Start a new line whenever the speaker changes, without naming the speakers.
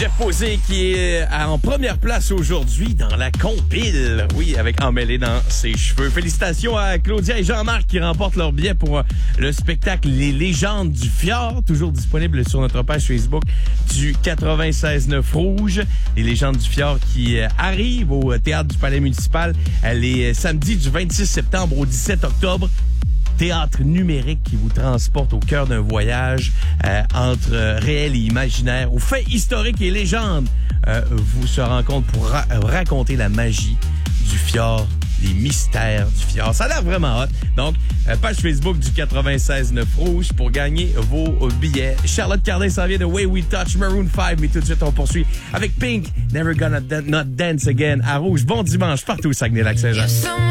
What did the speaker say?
Jeff Posé qui est en première place aujourd'hui dans la compile. Oui, avec emmêlé dans ses cheveux. Félicitations à Claudia et Jean-Marc qui remportent leur billet pour le spectacle Les Légendes du Fjord, toujours disponible sur notre page Facebook du 96.9 Rouge. Les Légendes du Fjord qui arrivent au Théâtre du Palais municipal les samedis du 26 septembre au 17 octobre. Théâtre numérique qui vous transporte au cœur d'un voyage entre réel et imaginaire, où faits historiques et légendes vous se rencontrent pour raconter la magie du fjord, les mystères du fjord. Ça a l'air vraiment hot. Donc, page Facebook du 96.9 Rouge pour gagner vos billets. Charlotte Cardin s'en vient de Way We Touch, Maroon 5, mais tout de suite, on poursuit avec Pink, Never Gonna Not Dance Again à Rouge. Bon dimanche partout au Saguenay-Lac-Saint-Jean.